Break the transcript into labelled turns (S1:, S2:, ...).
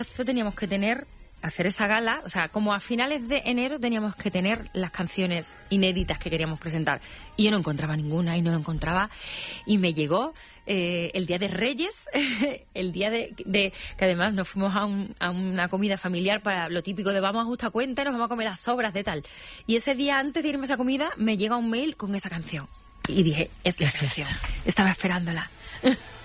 S1: Teníamos que hacer esa gala, o sea, como a finales de enero teníamos que tener las canciones inéditas que queríamos presentar. Y yo no encontraba ninguna y no lo encontraba. Y me llegó el día de Reyes, el día de que además nos fuimos a una comida familiar para lo típico de vamos a justa cuenta y nos vamos a comer las sobras de tal. Y ese día antes de irme a esa comida me llega un mail con esa canción. Y dije, es la canción. Estaba esperándola.